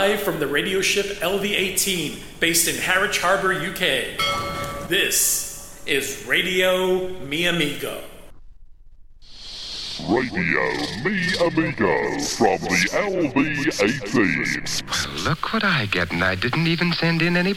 live from the radio ship LV-18, based in Harwich Harbour, UK. This is Radio Mi Amigo. Radio Mi Amigo from the LV-18. Well, look what I get, and I didn't even send in any